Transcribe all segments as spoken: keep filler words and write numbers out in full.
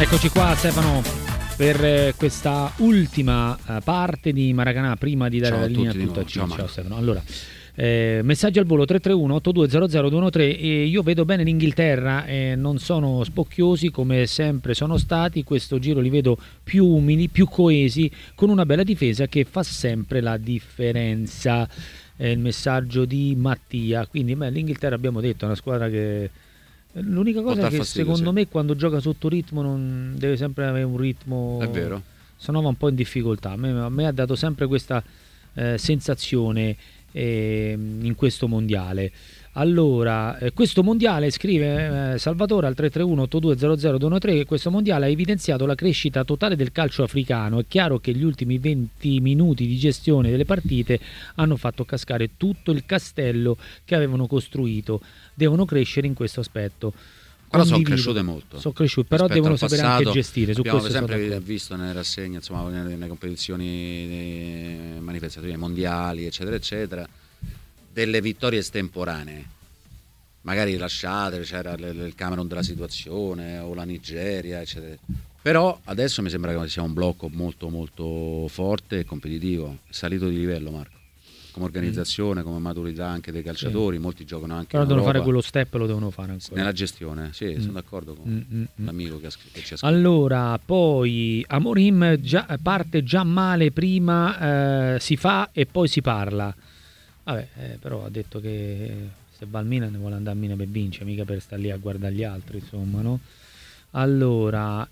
Eccoci qua Stefano per eh, questa ultima eh, parte di Maracanà prima di dare Ciao la a linea tutti a tutta di nuovo. Ciao, Ciao, Stefano. Allora, eh, messaggi al volo tre tre uno otto due zero zero due uno tre. E io vedo bene l'Inghilterra, eh, non sono spocchiosi come sempre sono stati, questo giro li vedo più umili, più coesi, con una bella difesa che fa sempre la differenza. È il messaggio di Mattia. Quindi beh, l'Inghilterra abbiamo detto è una squadra che l'unica cosa è che fastidio, secondo sì. me quando gioca sotto ritmo non deve sempre avere un ritmo, È vero. se no va un po' in difficoltà. A me, a me ha dato sempre questa eh, sensazione eh, in questo mondiale. Allora, eh, questo mondiale, scrive eh, Salvatore al tre tre uno otto due zero zero due uno tre, questo mondiale ha evidenziato la crescita totale del calcio africano. È chiaro che gli ultimi venti minuti di gestione delle partite hanno fatto cascare tutto il castello che avevano costruito. Devono crescere in questo aspetto. Però sono Condivido. cresciute molto. Sono cresciute, però Rispetto devono al sapere passato, anche gestire. Su abbiamo questo sono sempre d'accordo. visto nelle rassegne, insomma, nelle, nelle competizioni eh, manifestative mondiali, eccetera, eccetera, delle vittorie estemporanee. Magari lasciate, c'era il, il Camerun della situazione o la Nigeria, eccetera. Però adesso mi sembra che sia un blocco molto molto forte e competitivo, è salito di livello, Marco. Come organizzazione, come maturità anche dei calciatori, sì. Molti giocano anche però in devono Europa. fare quello step, lo devono fare ancora. Nella gestione, sì, mm. sono d'accordo con mm, mm, l'amico che, ha, che ci ha scritto. Allora, poi Amorim già, parte già male, prima eh, si fa e poi si parla. Vabbè, eh, però ha detto che se va al Milan ne vuole andare a Milan per vincere, mica per stare lì a guardare gli altri, insomma, no? Allora,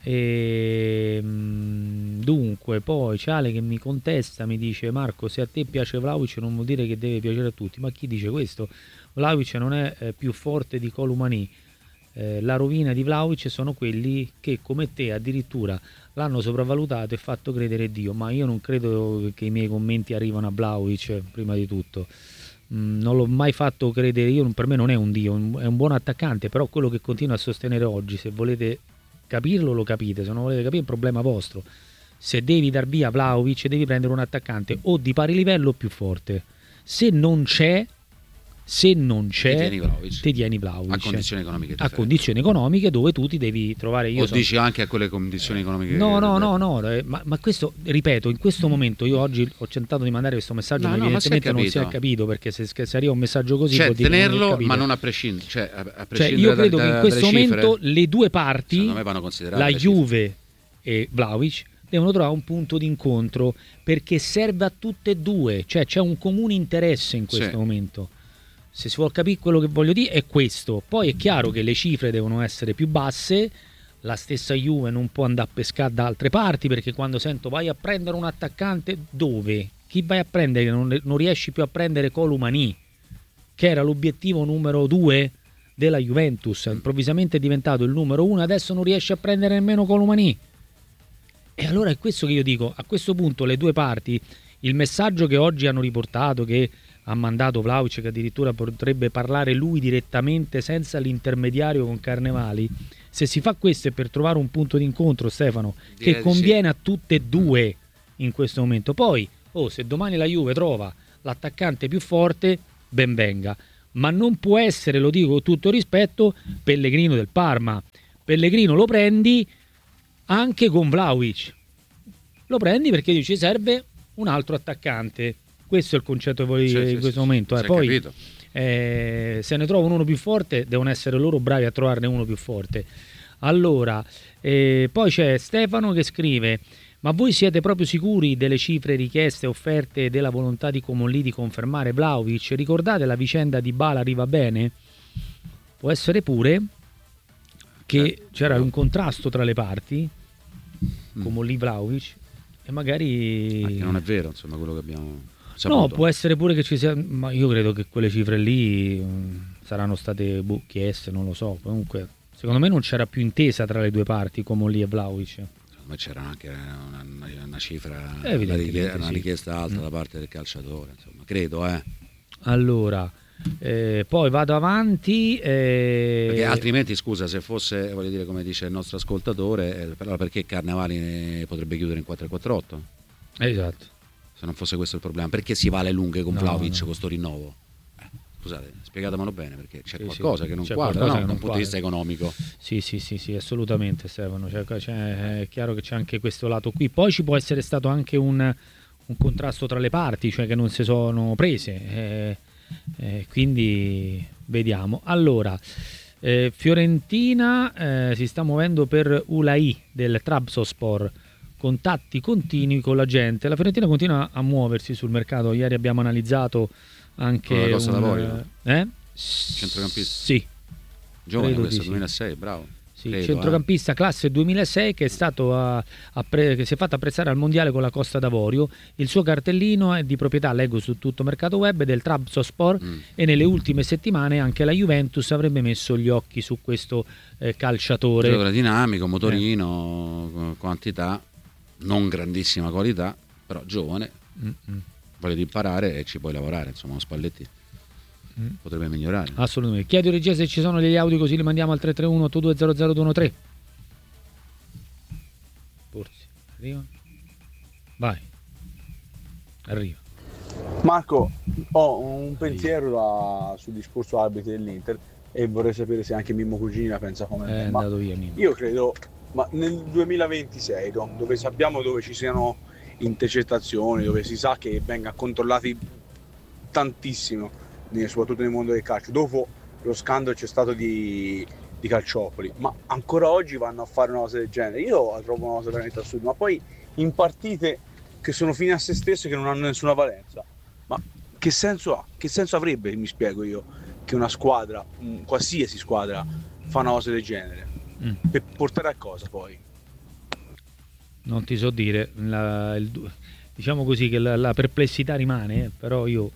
ehm, dunque, poi c'è Ale che mi contesta, mi dice: Marco, se a te piace Vlahovic non vuol dire che deve piacere a tutti. Ma chi dice questo? Vlahovic non è eh, più forte di Colomani. Eh, la rovina di Vlahovic sono quelli che come te addirittura l'hanno sopravvalutato e fatto credere Dio. Ma io non credo che i miei commenti arrivano a Vlahovic, prima di tutto. Mm, non l'ho mai fatto credere, io, per me non è un dio, è un buon attaccante, però quello che continuo a sostenere oggi, se volete capirlo lo capite, se non volete capire è un problema vostro. Se devi dar via Vlahovic devi prendere un attaccante o di pari livello o più forte. Se non c'è se non c'è, ti tieni Vlahovic, ti tieni Vlahovic. A condizioni economiche a condizioni economiche dove tu ti devi trovare. Io o sono... dici anche a quelle condizioni economiche? No, no, no, no, ma, ma questo, ripeto, in questo momento io oggi ho tentato di mandare questo messaggio, no, ma no, evidentemente ma si non si è capito, perché se, se arriva un messaggio così cioè vuol dire tenerlo, non ma non a prescindere, cioè, a, a prescindere cioè, io credo da, che in questo momento cifre, le due parti, la Juve e Vlahovic, devono trovare un punto di incontro, perché serve a tutte e due, cioè c'è un comune interesse in questo sì. momento. Se si vuol capire quello che voglio dire è questo. Poi è chiaro che le cifre devono essere più basse, la stessa Juve non può andare a pescare da altre parti, perché quando sento vai a prendere un attaccante, dove? Chi vai a prendere? Non, non riesci più a prendere Colomani, che era l'obiettivo numero due della Juventus, improvvisamente è diventato il numero uno, adesso non riesci a prendere nemmeno Colomani. E allora è questo che io dico, a questo punto le due parti, il messaggio che oggi hanno riportato, che ha mandato Vlahovic, che addirittura potrebbe parlare lui direttamente senza l'intermediario con Carnevali, se si fa questo è per trovare un punto di incontro, Stefano, direi che conviene sì. a tutte e due in questo momento. Poi, oh, se domani la Juve trova l'attaccante più forte, ben venga, ma non può essere, lo dico con tutto rispetto, Pellegrino del Parma. Pellegrino lo prendi anche con Vlahovic, lo prendi perché dici serve un altro attaccante. Questo è il concetto che voglio dire sì, in sì, questo sì, momento. sì, Eh, poi capito. eh, se ne trovano uno più forte, devono essere loro bravi a trovarne uno più forte. Allora, eh, poi c'è Stefano che scrive: ma voi siete proprio sicuri delle cifre richieste, offerte e della volontà di Comolli di confermare Vlahovic? Ricordate la vicenda di Bala arriva bene? Può essere pure che eh, c'era no. un contrasto tra le parti, mm. Comolli Vlahovic, e magari... Ma che non è vero, insomma, quello che abbiamo saputo. No, può essere pure che ci sia, ma io credo che quelle cifre lì mh, saranno state boh, chieste, non lo so. Comunque, secondo me non c'era più intesa tra le due parti, Comolli e Vlahovic. Secondo me c'era anche una, una, una cifra, una richiesta, una richiesta sì. alta mm. da parte del calciatore, insomma, credo, eh. Allora, eh, poi vado avanti. Eh... Perché altrimenti, scusa, se fosse, voglio dire, come dice il nostro ascoltatore, eh, però perché Carnevali potrebbe chiudere in quattro quattro otto? Esatto. Se non fosse questo il problema, perché si va alle lunghe con no, Vlahovic no. con sto rinnovo? Eh. scusate, spiegatemelo bene, perché c'è sì, qualcosa sì, che non c'è quadra, qualcosa no? che Da non un punto di vista quadra. economico. Sì, sì, sì, sì, assolutamente Stefano, cioè, cioè, è chiaro che c'è anche questo lato qui. Poi ci può essere stato anche un, un contrasto tra le parti, cioè che non si sono prese, eh, eh, quindi vediamo. Allora, eh, Fiorentina eh, si sta muovendo per Ulai del Trabzonspor, contatti continui con la gente. La Fiorentina continua a muoversi sul mercato. Ieri abbiamo analizzato anche Quello della Costa un d'Avorio? eh? Centrocampista? Sì, Giovane credo questo, di sì. duemilasei, bravo. Sì, Credo, centrocampista classe duemilasei che è stato a, a pre- che si è fatto apprezzare al mondiale con la Costa d'Avorio. Il suo cartellino è di proprietà, leggo su tutto mercato web, del Trabzonspor eh. Mm. e nelle ultime settimane anche la Juventus avrebbe messo gli occhi su questo eh, calciatore. Giocatore dinamico, motorino, eh. quantità, non grandissima qualità, però giovane, Mm-mm. voglia di imparare e ci puoi lavorare, insomma, uno Spalletti mm. potrebbe migliorare. Assolutamente. Chiedo in regia se ci sono degli audio, così li mandiamo al tre tre uno otto due zero zero due uno tre. Forse arriva. Vai. Arriva. Marco, ho un pensiero da, sul discorso arbitri dell'Inter e vorrei sapere se anche Mimmo Cugini la pensa come È me. andato Ma via Mimmo. io credo, ma nel duemilaventisei, dove sappiamo dove ci siano intercettazioni, dove si sa che venga controllati tantissimo, soprattutto nel mondo del calcio, dopo lo scandalo c'è stato di, di Calciopoli, ma ancora oggi vanno a fare una cosa del genere. Io la trovo una cosa veramente assurda, ma poi in partite che sono fine a se stesse, che non hanno nessuna valenza, ma che senso ha? Che senso avrebbe, mi spiego io, che una squadra, qualsiasi squadra, fa una cosa del genere? Mm. Per portare a cosa poi? Non ti so dire, la, il, diciamo così che la, la perplessità rimane, però io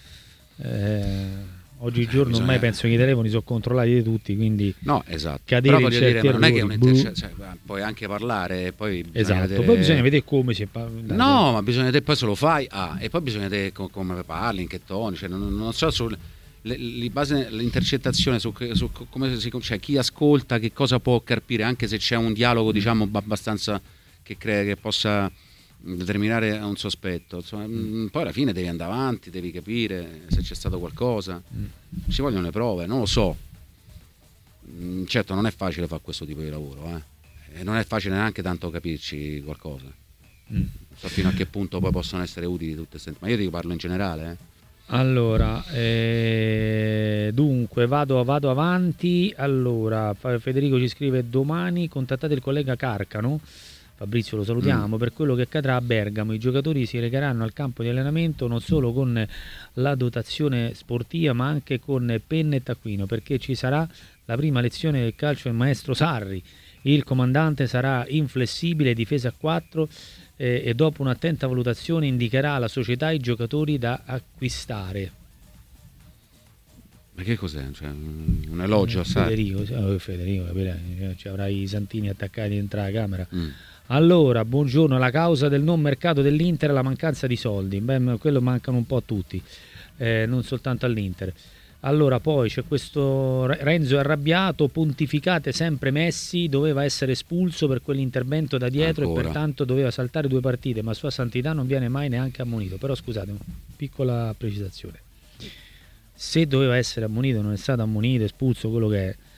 eh, oggigiorno Bisogna... ormai penso che i telefoni sono controllati di tutti, quindi no, esatto. cadere però in certi dire, errori, non è che un interce- cioè, puoi anche parlare, poi esatto, vedere... poi bisogna vedere come si parla. No, ma bisogna vedere poi se lo fai, ah, e poi bisogna vedere com- come parli, in che toni, cioè, non, non so sul le, le base l'intercettazione su, su come si, cioè, chi ascolta che cosa può carpire, anche se c'è un dialogo diciamo abbastanza che crea che possa determinare un sospetto, insomma, mm. poi alla fine devi andare avanti, devi capire se c'è stato qualcosa, mm. ci vogliono le prove, non lo so, mm, certo non è facile fare questo tipo di lavoro, eh. E non è facile neanche tanto capirci qualcosa, mm. non so fino a che punto poi possono essere utili tutte queste, ma io dico parlo in generale, eh. Allora, eh, dunque vado, vado avanti. Allora, Federico ci scrive: domani contattate il collega Carcano. Fabrizio lo salutiamo. Mm. Per quello che accadrà a Bergamo, i giocatori si recheranno al campo di allenamento non solo con la dotazione sportiva ma anche con penna e taccuino, perché ci sarà la prima lezione del calcio del maestro Sarri. Il comandante sarà inflessibile, difesa a quattro eh, e dopo un'attenta valutazione indicherà alla società i giocatori da acquistare. Ma che cos'è? Cioè, un elogio a Sarri? Federico, Federico, ci avrai i santini attaccati dentro la camera. Mm. Allora, buongiorno, la causa del non mercato dell'Inter è la mancanza di soldi. Beh, quello mancano un po' a tutti, eh, non soltanto all'Inter. Allora, poi c'è questo Renzo è arrabbiato, pontificate sempre Messi, doveva essere espulso per quell'intervento da dietro Ancora. E pertanto doveva saltare due partite, ma Sua Santità non viene mai neanche ammonito. Però scusate, piccola precisazione. Se doveva essere ammonito, non è stato ammonito, espulso, quello che è,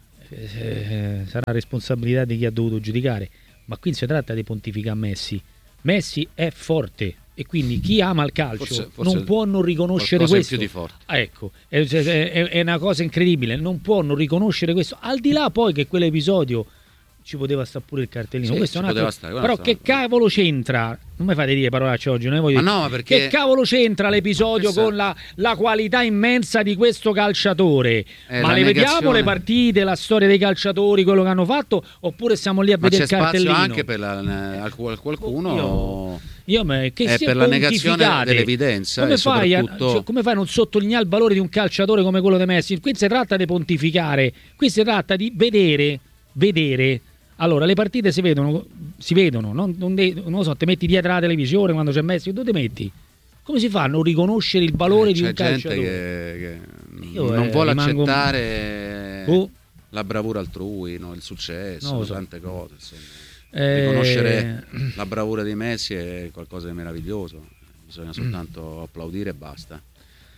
eh, sarà responsabilità di chi ha dovuto giudicare. Ma qui si tratta di pontificare Messi. Messi è forte e quindi chi ama il calcio forse, forse non può non riconoscere questo. Più di forte. Ah, ecco, è, è, è una cosa incredibile, non può non riconoscere questo. Al di là poi che quell'episodio ci poteva stare pure il cartellino, sì, questo è un altro... stare, però stare. Che cavolo c'entra? Non mi fate dire parolacce oggi, non voglio ma dire. No, perché... Che cavolo c'entra l'episodio questa... con la, la qualità immensa di questo calciatore? Eh, ma le negazione... vediamo le partite, la storia dei calciatori, quello che hanno fatto, oppure stiamo lì a ma vedere il cartellino? Ma c'è spazio anche per la, qualcuno... Io... Io me, che è per la negazione dell'evidenza come, e fai soprattutto... a, cioè, come fai a non sottolineare il valore di un calciatore come quello di Messi? Qui si tratta di pontificare, qui si tratta di vedere, vedere. Allora, le partite si vedono, si vedono, non, non, de, non lo so, te metti dietro la televisione quando c'è Messi, dove ti metti? Come si fa a non riconoscere il valore eh, di un calciatore? C'è gente che, che non eh, vuole rimango... accettare oh. la bravura altrui, no? Il successo, so. Tante cose, insomma. Eh... Riconoscere la bravura di Messi è qualcosa di meraviglioso, bisogna soltanto mm. applaudire e basta.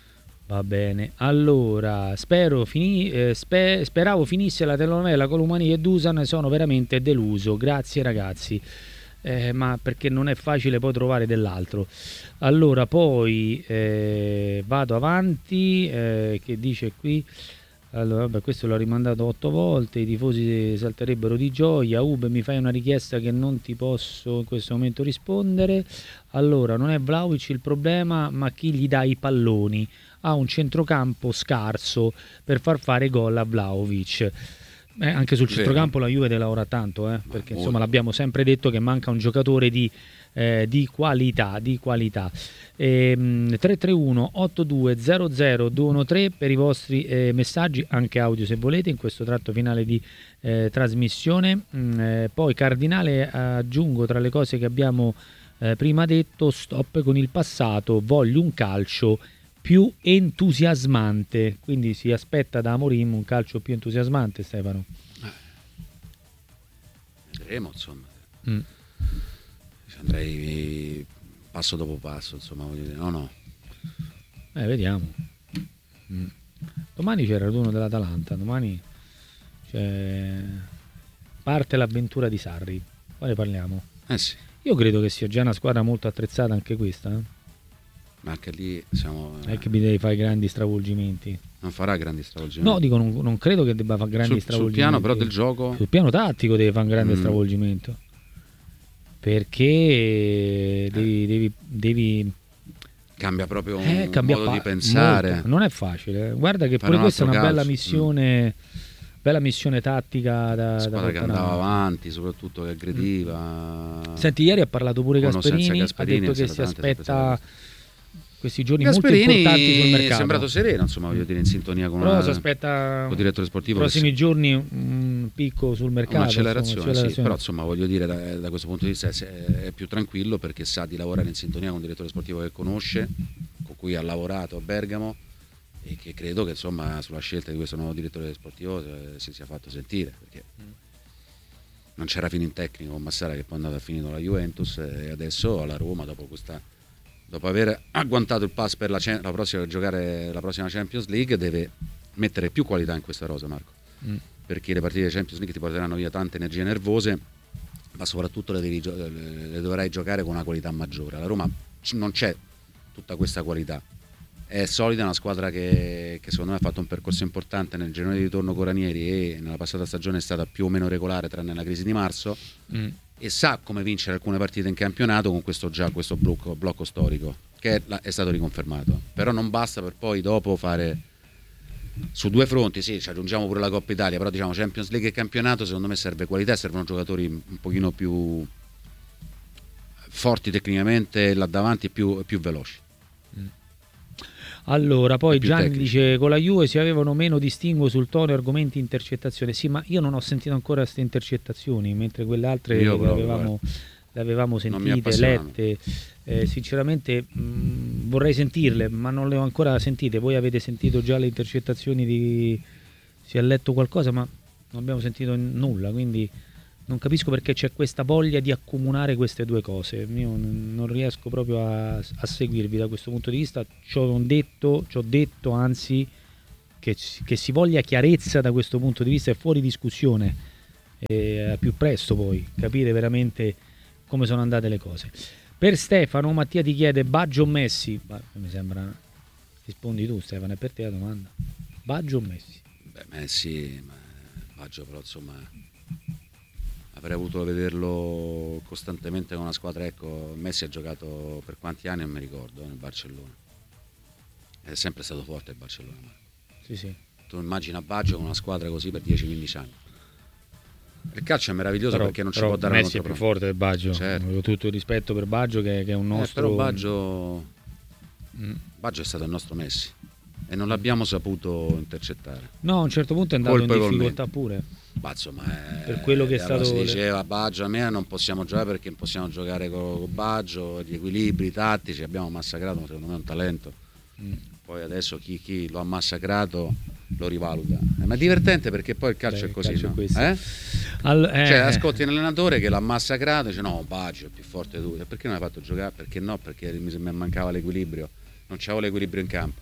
Va bene, allora spero fini, eh, spe, speravo finisse la telenovela con Lumani e Dusan, sono veramente deluso, grazie ragazzi, eh, ma perché non è facile poi trovare dell'altro. Allora poi eh, vado avanti, eh, che dice qui, allora vabbè, questo l'ho rimandato otto volte, i tifosi salterebbero di gioia. Ube, mi fai una richiesta che non ti posso in questo momento rispondere. Allora, non è Vlahovic il problema, ma chi gli dà i palloni. Ha un centrocampo scarso per far fare gol a Vlahovic. Eh, anche sul centrocampo la Juve te lavora tanto, eh, perché insomma l'abbiamo sempre detto che manca un giocatore di, eh, di qualità, di qualità. Ehm, tre tre uno otto due zero zero due uno tre per i vostri eh, messaggi, anche audio se volete, in questo tratto finale di eh, trasmissione. Mm, eh, poi Cardinale, aggiungo tra le cose che abbiamo eh, prima detto, stop con il passato, voglio un calcio più entusiasmante, quindi si aspetta da Amorim un calcio più entusiasmante, Stefano. Eh, vedremo, insomma. Mm. Andrei passo dopo passo, insomma, voglio dire, no no. Eh, vediamo. Mm. Domani c'è il raduno dell'Atalanta, domani c'è... parte l'avventura di Sarri. Poi ne parliamo. Eh sì. Io credo che sia già una squadra molto attrezzata anche questa, eh? Ma anche lì siamo. Non è che mi devi fare grandi stravolgimenti. Non farà grandi stravolgimenti. No, dico, non, non credo che debba fare grandi sul, stravolgimenti. sul piano però del gioco. Sul piano tattico deve fare un grande mm. stravolgimento. Perché devi, devi, devi... cambia proprio eh, un cambia modo pa- di pensare. Molto. Non è facile. Guarda che Fare pure un questa è una altro bella calcio. missione. Mm. Bella missione tattica da, squadra da che andava avanti, soprattutto che aggrediva. Mm. Senti, ieri ha parlato pure Gasperini, Gasperini, ha detto che si aspetta questi giorni Gasperini molto importanti sul mercato. è sembrato sereno, insomma, voglio dire, in sintonia con Però una, si aspetta con il direttore sportivo. prossimi giorni un picco sul mercato, un'accelerazione, insomma, un'accelerazione. sì, però insomma voglio dire da, da questo punto di vista è più tranquillo perché sa di lavorare in sintonia con un direttore sportivo che conosce, con cui ha lavorato a Bergamo e che credo che insomma sulla scelta di questo nuovo direttore sportivo si sia fatto sentire, perché non c'era fino in tecnico con Massara che poi è andato a finire la Juventus e adesso alla Roma dopo questa dopo aver agguantato il pass per la, la prossima giocare la prossima Champions League deve mettere più qualità in questa rosa, Marco, mm. perché le partite di Champions League ti porteranno via tante energie nervose, ma soprattutto le, devi, le dovrai giocare con una qualità maggiore. Alla Roma non c'è tutta questa qualità, è solida, è una squadra che, che secondo me ha fatto un percorso importante nel girone di ritorno con Ranieri e nella passata stagione è stata più o meno regolare tranne la crisi di marzo, mm. e sa come vincere alcune partite in campionato con questo già questo blocco, blocco storico che è, è stato riconfermato. Però non basta per poi dopo fare su due fronti, sì, ci aggiungiamo pure la Coppa Italia, però diciamo Champions League e campionato secondo me serve qualità, servono giocatori un pochino più forti tecnicamente là davanti e più, più veloci. Allora, poi Gianni tecnici. dice con la Juve si avevano meno distinguo sul tono e argomenti intercettazione. Sì, ma io non ho sentito ancora queste intercettazioni, mentre quelle altre le avevamo, le avevamo sentite, lette. Eh, sinceramente mh, vorrei sentirle, ma non le ho ancora sentite. Voi avete sentito già le intercettazioni di... si è letto qualcosa, ma non abbiamo sentito nulla, quindi non capisco perché c'è questa voglia di accomunare queste due cose. Io non riesco proprio a, a seguirvi da questo punto di vista. Ci ho detto, ci ho detto anzi che, che si voglia chiarezza da questo punto di vista è fuori discussione, e più presto poi capire veramente come sono andate le cose. Per Stefano, Mattia ti chiede Baggio o Messi? Bah, mi sembra, rispondi tu Stefano, è per te la domanda. Baggio o Messi? Beh, Messi, ma Baggio però insomma avrei voluto vederlo costantemente con una squadra. Ecco, Messi ha giocato per quanti anni non mi ricordo nel Barcellona, è sempre stato forte il Barcellona. Sì, sì. Tu immagina Baggio con una squadra così per dieci quindici anni. Il calcio è meraviglioso però, perché non ci però può dare Messi una è più forte del Baggio, certo. Ho tutto il rispetto per Baggio che, che è un nostro eh, però Baggio mm. Baggio è stato il nostro Messi e non l'abbiamo saputo intercettare. No, a un certo punto è andato in difficoltà pure. Ma insomma, è, per quello che è allora stato si diceva Baggio a me non possiamo giocare perché non possiamo giocare con, con Baggio, gli equilibri tattici, abbiamo massacrato, secondo me è un talento. Mm. Poi adesso chi, chi lo ha massacrato lo rivaluta. Eh, ma è divertente perché poi il calcio Beh, è così, calcio no? È eh? All, eh, cioè ascolti un allenatore che l'ha massacrato e dice no, Baggio è più forte di tu. E perché non l'hai fatto giocare? Perché no? Perché mi, mi mancava l'equilibrio, non c'avevo l'equilibrio in campo.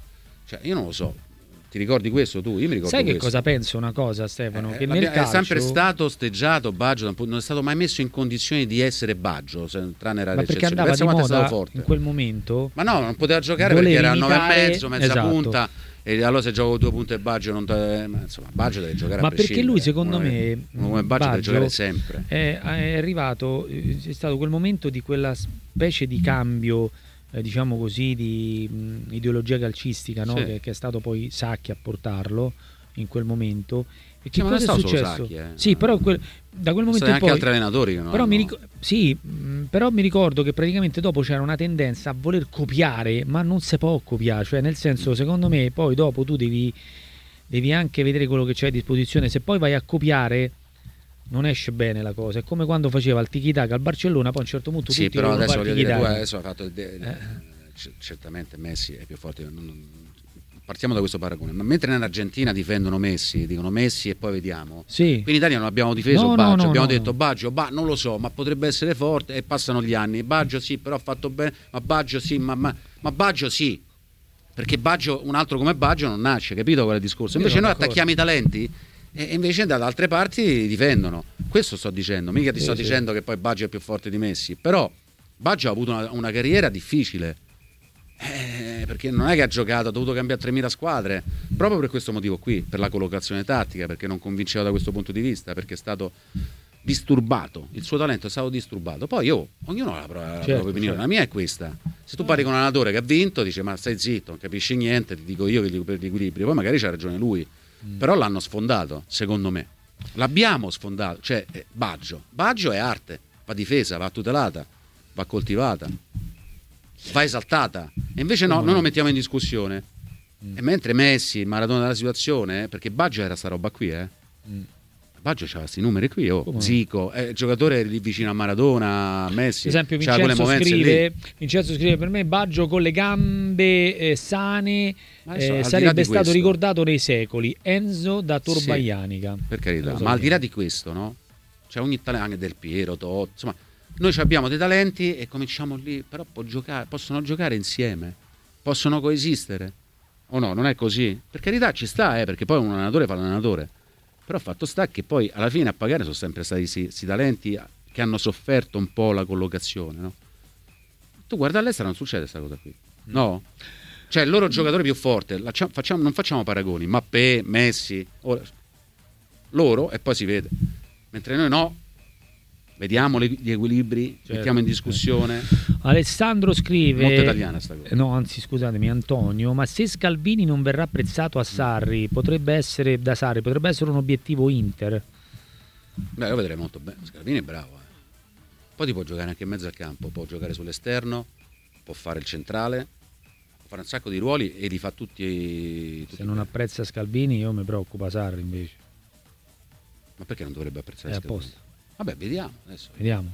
Cioè, io non lo so. Ti ricordi questo tu? Io mi ricordo Sai che questo. cosa penso una cosa, Stefano? Eh, che nel calcio... È sempre stato osteggiato Baggio, non è stato mai messo in condizioni di essere Baggio, se, tranne rare Ma perché eccezioni. andava Pensa di quanto è stato moda forte. in quel momento? Ma no, non poteva giocare Volevi perché era nove imitare- e mezzo, mezza esatto. punta. E allora se gioco due punte e Baggio non te... ma insomma Baggio deve giocare Ma a perché prescindere. lui secondo uno, me uno come Baggio, deve giocare sempre. È, è arrivato, è stato quel momento di quella specie di cambio, eh, diciamo così, di mh, ideologia calcistica, no? Sì. che, che è stato poi Sacchi a portarlo in quel momento. E che Sì, ma non cosa è è stato solo successo? Sacchi, eh. Sì, però quel- da quel momento Sono in anche poi altri allenatori che non però, hanno... mi ric- sì, mh, però mi ricordo che praticamente dopo c'era una tendenza a voler copiare, ma non si può copiare, cioè nel senso, secondo me poi dopo tu devi, devi anche vedere quello che c'è a disposizione. Se poi vai a copiare non esce bene la cosa. È come quando faceva il tiki-taka al Barcellona, poi a un certo punto Sì, tutti però volevano adesso fare voglio il dire, tu tiki-taka. adesso hai fatto il de- Eh. c- certamente Messi è più forte. non- non- Partiamo da questo paragone. Ma mentre in Argentina difendono Messi, dicono Messi e poi vediamo. Sì. Qui in Italia non abbiamo difeso No, no, Baggio, no, abbiamo no, detto no. Baggio, bah, non lo so, ma potrebbe essere forte e passano gli anni. Baggio sì, però ha fatto bene, ma Baggio sì, ma, ma, ma Baggio sì. Perché Baggio, un altro come Baggio non nasce, capito qual è il discorso? Invece Io noi sono attacchiamo i talenti e invece da altre parti difendono. Questo sto dicendo, mica ti Sì, sto sì. dicendo che poi Baggio è più forte di Messi, però Baggio ha avuto una, una carriera difficile. Eh, perché non è che ha giocato, ha dovuto cambiare tremila squadre proprio per questo motivo qui, per la collocazione tattica, perché non convinceva da questo punto di vista, perché è stato disturbato, il suo talento è stato disturbato. Poi io, ognuno ha la, pro- la Certo, propria opinione, certo. la mia è questa. Se tu parli con un allenatore che ha vinto, dice ma stai zitto, non capisci niente, ti dico io che dico per l'equilibrio, poi magari c'ha ragione lui, Mm. però l'hanno sfondato, secondo me. L'abbiamo sfondato, cioè eh, Baggio, Baggio è arte, va difesa, va tutelata, va coltivata, va esaltata. E invece no, noi lo mettiamo in discussione. Mm. E mentre Messi, il Maradona della situazione, eh, perché Baggio era sta roba qui, eh. Mm. Baggio c'aveva questi numeri qui, oh. Come no? Zico, è giocatore lì vicino a Maradona, a Messi. Ad esempio c'aveva quelle Vincenzo movenze scrive, lì. Vincenzo scrive per me Baggio con le gambe eh, sane Ma adesso, eh, al di là sarebbe di stato questo- ricordato nei secoli. Enzo da Torvaianica. Per carità, Lo so ma al che- di là di questo, no? C'è ogni talento, anche Del Piero, Totti, insomma, noi ci abbiamo dei talenti e cominciamo lì, però può giocare, possono giocare insieme, possono coesistere. O no, non è così? Per carità ci sta, eh, perché poi un allenatore fa l'allenatore. Però fatto sta che poi alla fine a pagare sono sempre stati questi talenti che hanno sofferto un po' la collocazione, no? Tu guarda all'estero non succede questa cosa qui, no? Cioè il loro giocatore più forte, la- facciamo- non facciamo paragoni, Mbappé, Messi, ora, loro e poi si vede. Mentre noi no, vediamo le- gli equilibri, Certo. mettiamo in discussione. Alessandro scrive Molto italiana sta cosa. eh, no, anzi scusatemi Antonio, ma se Scalvini non verrà apprezzato a Sarri potrebbe essere da Sarri potrebbe essere un obiettivo Inter. Beh, lo vedrei molto bene. Scalvini è bravo. eh. Poi ti può giocare anche in mezzo al campo, può giocare sull'esterno, può fare il centrale, può fare un sacco di ruoli e li fa tutti. tutti Se non bene. apprezza Scalvini io mi preoccupa Sarri invece. Ma perché non dovrebbe È apprezzare a Scalvini? posto. Vabbè, vediamo adesso. Vediamo.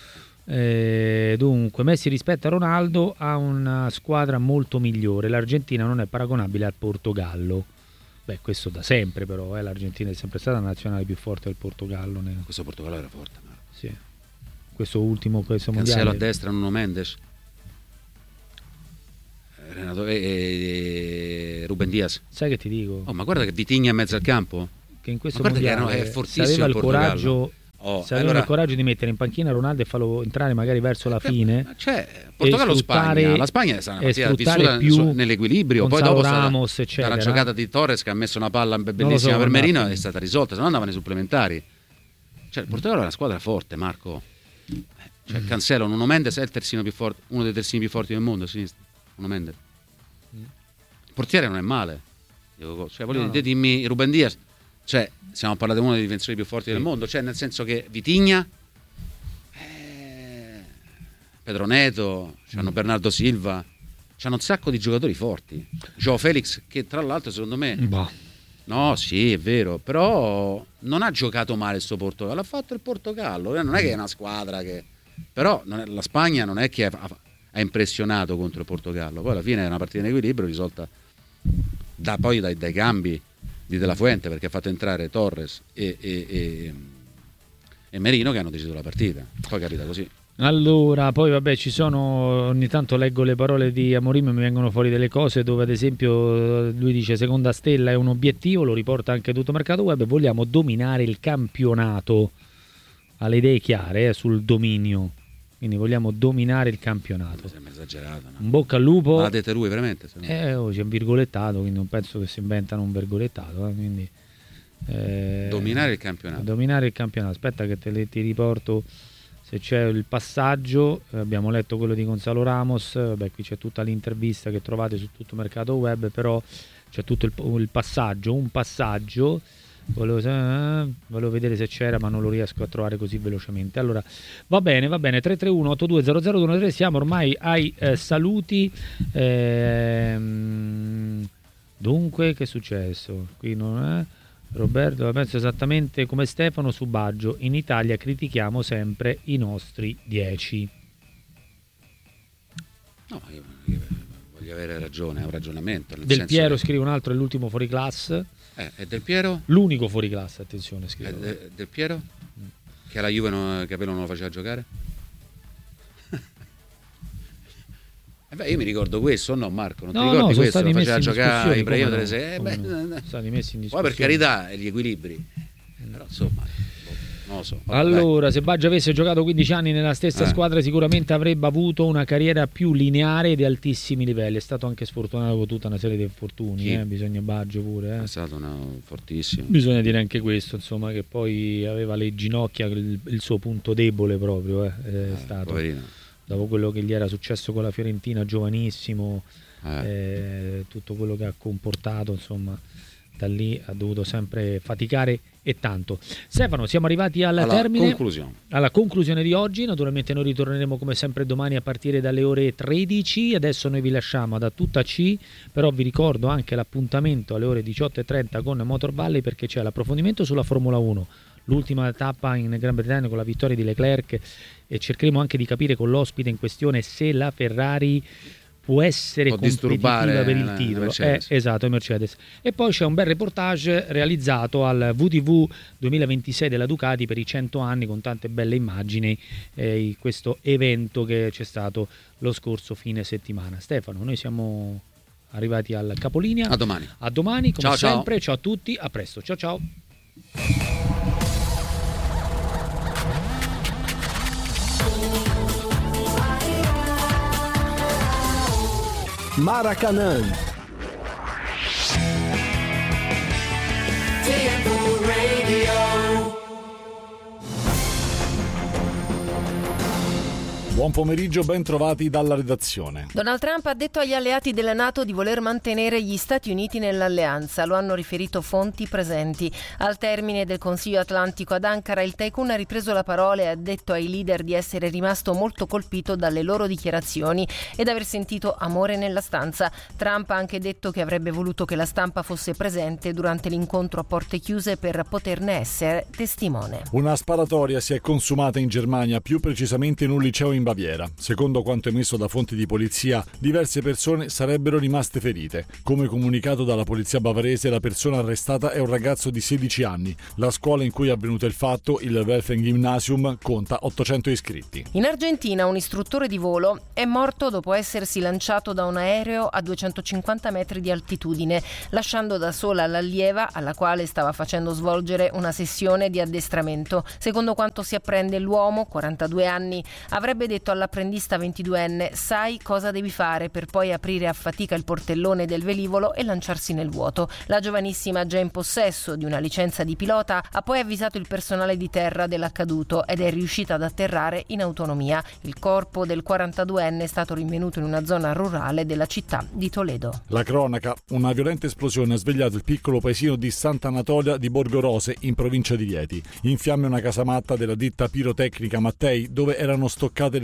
Eh, dunque, Messi rispetto a Ronaldo ha una squadra molto migliore. L'Argentina non è paragonabile al Portogallo. Beh, questo da sempre, però. Eh. L'Argentina è sempre stata la nazionale più forte del Portogallo. nel- Questo Portogallo era forte. Marco. Sì. Questo ultimo, questo Cancelo a mondiale. destra, Nuno Mendes. Eh, Renato, eh, eh, Ruben Diaz. Sai che ti dico? Oh, ma guarda che Vitigna in mezzo al campo. Che in questo ma guarda che mondiale erano- è se fortissimo aveva il il Portogallo. coraggio, Oh, se avevano allora- il coraggio di mettere in panchina Ronaldo e farlo entrare magari verso la fine. Ma c'è Portogallo-Spagna. sfruttare- La Spagna è stata una e partita sfruttare vissuta più su- nell'equilibrio. Poi Gonzalo dopo è stata- Ramos, eccetera. dalla giocata di Torres che ha messo una palla lo bellissima so, per Merino Marco. è stata risolta, se no andava nei supplementari. Cioè, il Portogallo è una squadra forte, Marco. Eh, Cioè, Mm. Cancelo, Nuno Mendes è il terzino più forte, uno dei terzini più forti del mondo a sinistra. Nuno Mendes. Il portiere non è male. Dico, cioè, voglio No, dire, dimmi Ruben Diaz. Cioè, stiamo parlando di uno dei difensori più forti Sì. del mondo. Cioè, nel senso che Vitigna, eh, Pedro Neto, c'hanno Mm. Bernardo Silva, c'hanno un sacco di giocatori forti. Joao Felix, che tra l'altro secondo me, Boh. no, sì, è vero, però non ha giocato male il suo Portogallo. Ha fatto il Portogallo, eh, non è che è una squadra che. Però non è- la Spagna non è che ha, ha impressionato contro il Portogallo. Poi alla fine è una partita in equilibrio risolta da, poi dai, dai cambi di De La Fuente, perché ha fatto entrare Torres e, e, e, e Merino che hanno deciso la partita. Poi capita così. Allora, poi vabbè, ci sono, ogni tanto leggo le parole di Amorim e mi vengono fuori delle cose dove ad esempio lui dice seconda stella è un obiettivo, lo riporta anche tutto mercato web, vogliamo dominare il campionato, ha le idee chiare eh, sul dominio, quindi vogliamo dominare il campionato. Mi sembra esagerato, no? Un bocca al lupo. Ma l'ha detto lui veramente? Eh, oh, c'è un virgolettato, quindi non penso che si inventano un virgolettato, eh, quindi, eh, dominare il campionato. Dominare il campionato, aspetta che te le, ti riporto se c'è il passaggio, eh, abbiamo letto quello di Gonzalo Ramos, beh, qui c'è tutta l'intervista che trovate su tutto mercato web, però c'è tutto il, il passaggio, un passaggio, volevo, eh, volevo vedere se c'era ma non lo riesco a trovare così velocemente. Allora, va bene, va bene, tre tre uno otto due zero zero due uno tre, siamo ormai ai eh, saluti. Ehm, dunque, che è successo? Qui non è... Roberto, penso esattamente come Stefano su Baggio, in Italia critichiamo sempre i nostri dieci. No, io, io voglio avere ragione, è un ragionamento. Nel Del senso Piero che... scrive un altro, è l'ultimo fuori classe. Eh, è Del Piero? L'unico fuori classe, attenzione, scrive. È de, Del Piero? Che alla Juve non, Capello non lo faceva giocare? Eh beh, io mi ricordo questo, no Marco? Non no, ti ricordi no, questo? Lo faceva in giocare Ibrahimovic no, delle sei. Eh, beh, no. Stati messi in discussione. poi per carità, gli equilibri. Però insomma, non lo so. Vabbè, allora, dai. se Baggio avesse giocato quindici anni nella stessa eh. squadra sicuramente avrebbe avuto una carriera più lineare e di altissimi livelli. È stato anche sfortunato con tutta una serie di infortuni, eh? Bisogna Baggio pure. Eh? È stato una... fortissimo. Bisogna dire anche questo, insomma, che poi aveva le ginocchia, il, il suo punto debole proprio, eh? È eh, stato. Poverino. Dopo quello che gli era successo con la Fiorentina, giovanissimo, eh. Eh, tutto quello che ha comportato, insomma, da lì ha dovuto sempre faticare e tanto. Stefano, siamo arrivati alla, alla termine, conclusione. alla conclusione di oggi. Naturalmente noi ritorneremo come sempre domani a partire dalle ore tredici. Adesso noi vi lasciamo da tutta C, però vi ricordo anche l'appuntamento alle ore diciotto e trenta con Motor Valley, perché c'è l'approfondimento sulla Formula uno, l'ultima tappa in Gran Bretagna con la vittoria di Leclerc, e cercheremo anche di capire con l'ospite in questione se la Ferrari può essere può competitiva per il titolo. Eh, esatto, Mercedes. E poi c'è un bel reportage realizzato al V T V duemilaventisei della Ducati per i cento anni, con tante belle immagini, eh, questo evento che c'è stato lo scorso fine settimana. Stefano, noi siamo arrivati al capolinea. A domani. A domani, come ciao, sempre. Ciao. Ciao a tutti, a presto. Ciao ciao. Maracanã. Buon pomeriggio, ben trovati dalla redazione. Donald Trump ha detto agli alleati della NATO di voler mantenere gli Stati Uniti nell'alleanza, lo hanno riferito fonti presenti. Al termine del Consiglio Atlantico ad Ankara, il tycoon ha ripreso la parola e ha detto ai leader di essere rimasto molto colpito dalle loro dichiarazioni ed aver sentito amore nella stanza. Trump ha anche detto che avrebbe voluto che la stampa fosse presente durante l'incontro a porte chiuse per poterne essere testimone. Una sparatoria si è consumata in Germania, più precisamente in un liceo in Baviera. Secondo quanto emesso da fonti di polizia, diverse persone sarebbero rimaste ferite. Come comunicato dalla polizia bavarese, la persona arrestata è un ragazzo di sedici anni. La scuola in cui è avvenuto il fatto, il Welfen Gymnasium, conta ottocento iscritti. In Argentina un istruttore di volo è morto dopo essersi lanciato da un aereo a duecentocinquanta metri di altitudine, lasciando da sola l'allieva alla quale stava facendo svolgere una sessione di addestramento. Secondo quanto si apprende, l'uomo, quarantadue anni, avrebbe detto all'apprendista ventiduenne: sai cosa devi fare, per poi aprire a fatica il portellone del velivolo e lanciarsi nel vuoto. La giovanissima, già in possesso di una licenza di pilota, ha poi avvisato il personale di terra dell'accaduto ed è riuscita ad atterrare in autonomia. Il corpo del quarantaduenne è stato rinvenuto in una zona rurale della città di Toledo. La cronaca: una violenta esplosione ha svegliato il piccolo paesino di Sant'Anatolia di Borgorose, in provincia di Rieti. In fiamme una casamatta della ditta pirotecnica Mattei, dove erano stoccate le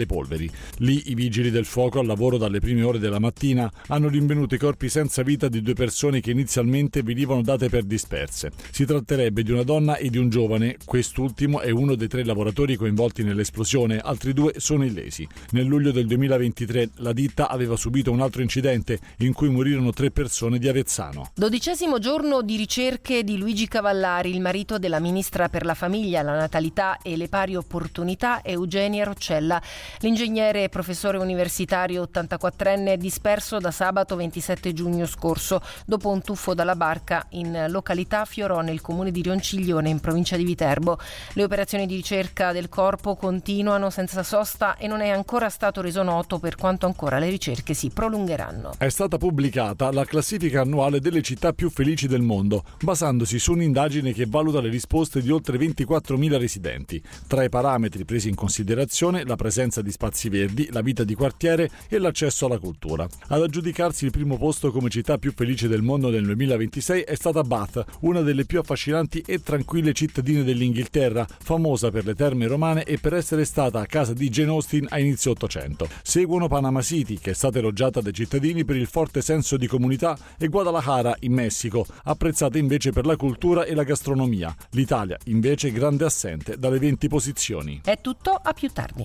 le polveri. Lì i vigili del fuoco, al lavoro dalle prime ore della mattina, hanno rinvenuto i corpi senza vita di due persone che inizialmente venivano date per disperse. Si tratterebbe di una donna e di un giovane, quest'ultimo è uno dei tre lavoratori coinvolti nell'esplosione, altri due sono illesi. Nel luglio del duemilaventitré la ditta aveva subito un altro incidente in cui morirono tre persone di Avezzano. Dodicesimo giorno di ricerche di Luigi Cavallari, il marito della ministra per la famiglia, la natalità e le pari opportunità Eugenia Roccella. L'ingegnere e professore universitario ottantaquattrenne è disperso da sabato ventisette giugno scorso dopo un tuffo dalla barca in località Fiorò, nel comune di Ronciglione, in provincia di Viterbo. Le operazioni di ricerca del corpo continuano senza sosta e non è ancora stato reso noto per quanto ancora le ricerche si prolungheranno. È stata pubblicata la classifica annuale delle città più felici del mondo, basandosi su un'indagine che valuta le risposte di oltre ventiquattromila residenti. Tra i parametri presi in considerazione la presenza di spazi verdi, la vita di quartiere e l'accesso alla cultura. Ad aggiudicarsi il primo posto come città più felice del mondo nel duemilaventisei è stata Bath, una delle più affascinanti e tranquille cittadine dell'Inghilterra, famosa per le terme romane e per essere stata a casa di Jane Austen a inizio Ottocento. Seguono Panama City, che è stata elogiata dai cittadini per il forte senso di comunità, e Guadalajara, in Messico, apprezzata invece per la cultura e la gastronomia. L'Italia, invece, grande assente dalle venti posizioni. È tutto, a più tardi.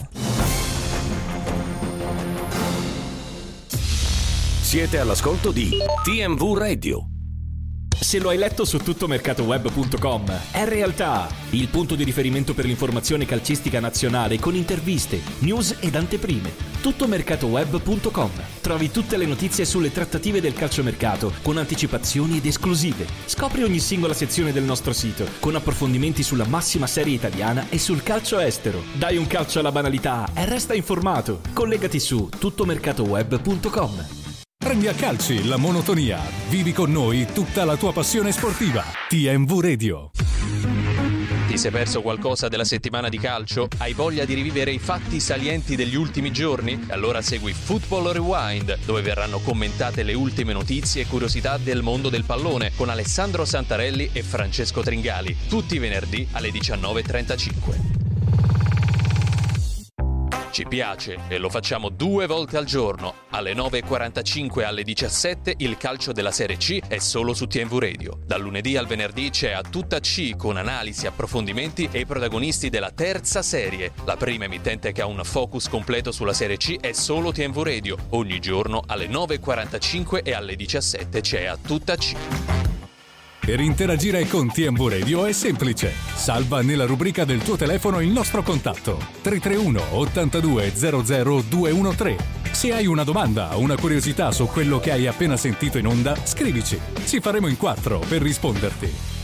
Siete all'ascolto di T M V Radio. Se lo hai letto su tuttomercatoweb punto com, è realtà, il punto di riferimento per l'informazione calcistica nazionale con interviste, news ed anteprime. tuttomercatoweb punto com. Trovi tutte le notizie sulle trattative del calciomercato con anticipazioni ed esclusive. Scopri ogni singola sezione del nostro sito con approfondimenti sulla massima serie italiana e sul calcio estero. Dai un calcio alla banalità e resta informato. Collegati su tuttomercatoweb punto com. Prendi a calci la monotonia. Vivi con noi tutta la tua passione sportiva. T M V Radio. Ti sei perso qualcosa della settimana di calcio? Hai voglia di rivivere i fatti salienti degli ultimi giorni? Allora segui Football Rewind, dove verranno commentate le ultime notizie e curiosità del mondo del pallone con Alessandro Santarelli e Francesco Tringali, tutti i venerdì alle diciannove e trentacinque. Ci piace e lo facciamo due volte al giorno. Alle nove e quarantacinque e alle diciassette il calcio della Serie C è solo su T M V Radio. Dal lunedì al venerdì c'è A Tutta C con analisi, approfondimenti e i protagonisti della terza serie. La prima emittente che ha un focus completo sulla Serie C è solo T M V Radio. Ogni giorno alle nove e quarantacinque e alle diciassette c'è A Tutta C. Per interagire con T M V Radio è semplice. Salva nella rubrica del tuo telefono il nostro contatto tre tre uno ottantadue zero zero due uno tre. Se hai una domanda o una curiosità su quello che hai appena sentito in onda, scrivici. Ci faremo in quattro per risponderti.